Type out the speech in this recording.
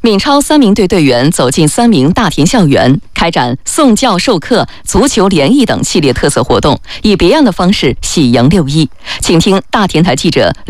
闽超3名队队员走进3名大田校园，开展送教授课、足球联谊等系列特色活动，以别样的方式喜迎6·1。请听大田台记者